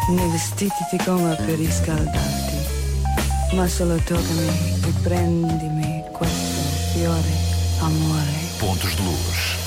né vestiti come per riscaldarti, ma solo toccami e prendimi questo fiore, amore. Pontos de Luz.